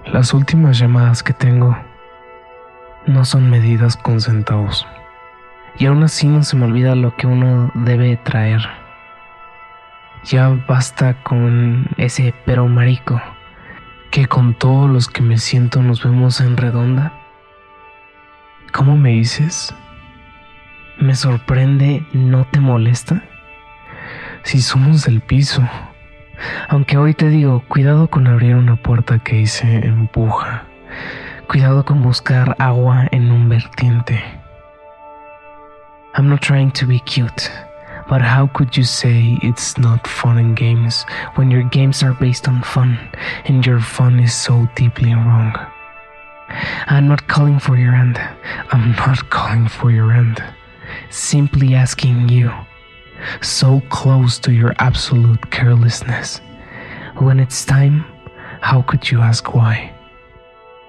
Las últimas llamadas que tengo no son medidas con centavos. Y aún así no se me olvida lo que uno debe traer. Ya basta con ese pero marico, que con todos los que me siento nos vemos en redonda. ¿Cómo me dices? Me sorprende, ¿no te molesta? Si somos del piso. Aunque hoy te digo, cuidado con abrir una puerta que dice empuja. Cuidado con buscar agua en un vertiente. I'm not trying to be cute, but how could you say it's not fun and games when your games are based on fun and your fun is so deeply wrong? I'm not calling for your end. I'm not calling for your end. Simply asking you, so close to your absolute carelessness. When it's time, how could you ask why?